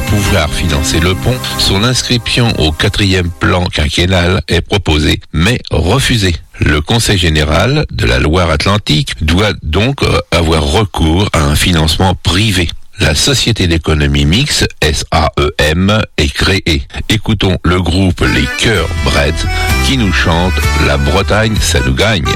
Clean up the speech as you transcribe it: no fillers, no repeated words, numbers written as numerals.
pouvoir financer le pont, son inscription au 4e plan quinquennal est proposée, mais refusée. Le Conseil général de la Loire-Atlantique doit donc avoir recours à un financement privé. La Société d'économie mixte, SAEM, est créée. Écoutons le groupe Les Cœurs Bretts qui nous chante « La Bretagne, ça nous gagne ».